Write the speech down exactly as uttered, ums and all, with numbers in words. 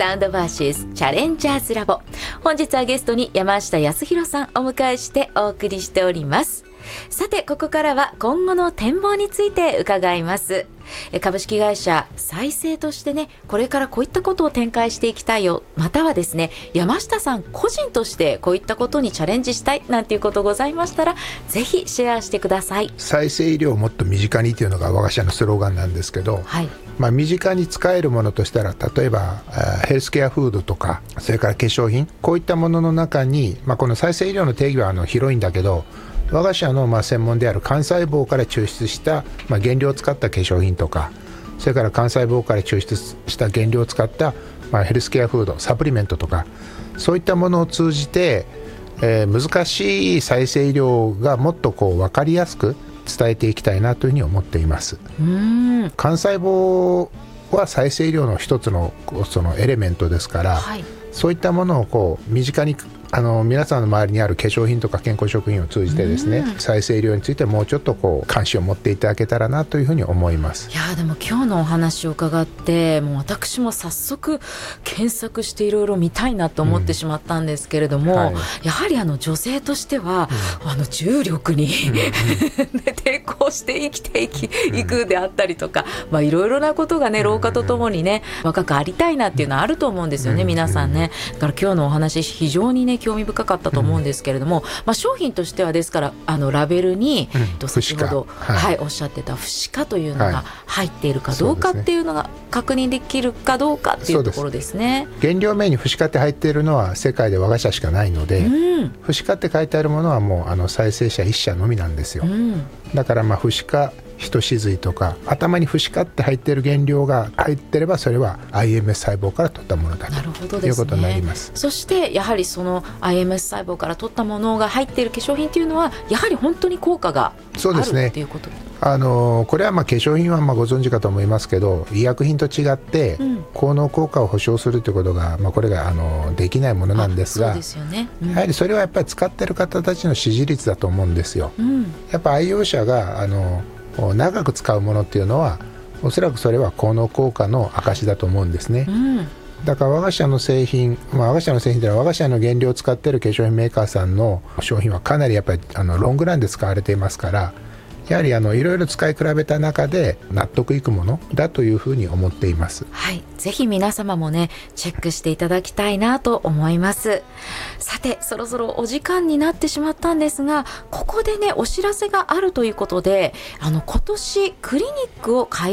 サウンドバーシスチャレンジャーズラボ。本日はゲストに山下康弘さんお迎えしてお送りしております。さて、ここからは今後の展望について伺います。株式会社再生としてね、これからこういったことを展開していきたいよ、またはですね、山下さん個人としてこういったことにチャレンジしたいなんていうことございましたら、ぜひシェアしてください。 再生医療をもっと身近にというのが我が社のスローガンなんですけど、 はい、 まあ、身近に使えるものとしたら、例えばヘルスケアフードとか、それから化粧品、こういったものの中に、まあ、この再生医療の定義はあの広いんだけど、我が社のまあ専門である幹細胞から抽出したまあ原料を使った化粧品とか、それから幹細胞から抽出した原料を使ったまあヘルスケアフード、サプリメントとか、そういったものを通じて、えー、難しい再生医療がもっとこう分かりやすく伝えていきたいなというふうに思っています。 うーん、 幹細胞は再生医療の一つのそのエレメントですから、 はい、 そういったものをこう身近にあの皆さんの周りにある化粧品とか健康食品を通じてですね、再生医療についてもうちょっとこう関心を持っていただけたらなというふうに思います。 いやでも今日のお話を伺って、もう私も早速検索していろいろ見たいなと思ってしまったんですけれども、うんはい、やはりあの女性としては、うん、あの重力に、うん、抵抗して生きていき、うん、いくであったりとか、まあ、いろいろなことがね、老化とともにね、若くありたいなっていうのはあると思うんですよね、うん、皆さんね。だから今日のお話非常にね興味深かったと思うんですけれども、うん、まあ、商品としてはですからあのラベルに、うん、先ほど、はいはい、おっしゃってた不死化というのが入っているかどうかっていうのが確認できるかどうかっていうところですね。 原料名に不死化って入っているのは世界で我が社しかないので、うん、不死化って書いてあるものはもうあの再生社いっ社のみなんですよ、うん、だからまあ不死化ひとしずいとか頭に不死化って入っている原料が入ってれば、それは アイエムエス 細胞から取ったものだということになります。 そしてやはりその アイエムエス 細胞から取ったものが入っている化粧品というのはやはり本当に効果があるそうですねっていうこと。 あのこれはまあ化粧品はまあご存知かと思いますけど、医薬品と違って効能効果を保証するということが、まあ、これがあのできないものなんですが、 そうですよね、うん、 やはりそれはやっぱり使っている方たちの支持率だと思うんですよ、うん、やっぱ愛用者があの長く使うものっていうのはおそらくそれは効能効果の証だと思うんですね、うん、だから我が社の製品、まあ、我が社の製品というのは我が社の原料を使っている化粧品メーカーさんの商品はかなりやっぱりあのロングランで使われていますから、やはりあのいろいろ使い比べた中で納得いくものだというふうに思っています。 はい、ぜひ皆様もねチェックしていただきたいなと思います。さて、そろそろお時間になってしまったんですが、ここでねお知らせがあるということで、あの今年クリニックを開